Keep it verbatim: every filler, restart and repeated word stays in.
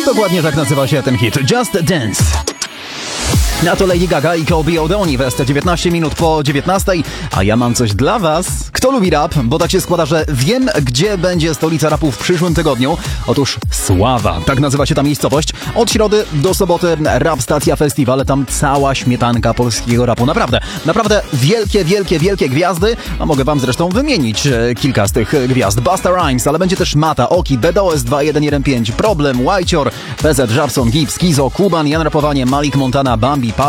Dokładnie tak nazywa się ten hit. Just Dance. Na to Lady Gaga i Colby O'Donnell w S T dziewiętnaście minut po dziewiętnastej, a ja mam coś dla was. Kto lubi rap? Bo tak się składa, że wiem, gdzie będzie stolica rapu w przyszłym tygodniu. Otóż Sława, tak nazywa się ta miejscowość. Od środy do soboty Rap Stacja Festiwal, tam cała śmietanka polskiego rapu. Naprawdę, naprawdę wielkie, wielkie, wielkie gwiazdy, a mogę wam zresztą wymienić e, kilka z tych gwiazd. Busta Rhymes, ale będzie też Mata, Oki, D D O S dwa jeden jeden pięć, Problem, Whitecior, P Z, Żabson, Gibbs, Kizo, Kuban, Jan Rapowanie, Malik Montana, Bambi,